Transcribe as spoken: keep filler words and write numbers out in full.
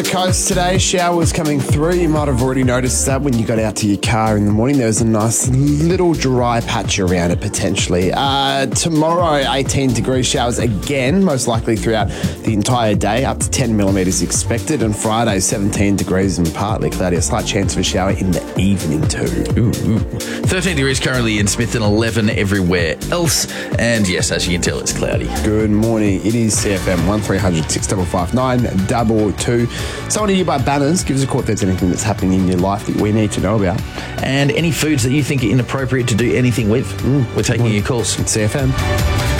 Coast today, showers coming through. You might have already noticed that when you got out to your car in the morning. There was a nice little dry patch around it potentially. Uh, tomorrow, eighteen degree showers again, most likely throughout the entire day, up to ten millimetres expected. And Friday, seventeen degrees and partly cloudy. A slight chance of a shower in the evening too. Ooh, ooh. thirteen degrees currently in Smith and eleven everywhere else. And yes, as you can tell, it's cloudy. Good morning. It is C F M one three hundred six five five nine two two. Someone to you by Banners. Give us a call if there's anything that's happening in your life that we need to know about. And any foods that you think are inappropriate to do anything with. Mm, We're taking your calls. It's C F M.